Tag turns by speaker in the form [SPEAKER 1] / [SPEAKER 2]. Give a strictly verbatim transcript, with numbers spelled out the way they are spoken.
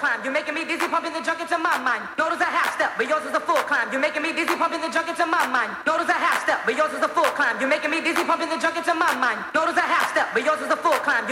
[SPEAKER 1] climb. You're making me dizzy, pumping the junk into my mind. Notice a half step, but yours is a full climb. You're making me dizzy, pumping the junk into my mind. Notice a half step, but yours is a full climb. You're making me dizzy, pumping the junk into my mind. Notice a half step, but yours is a full climb.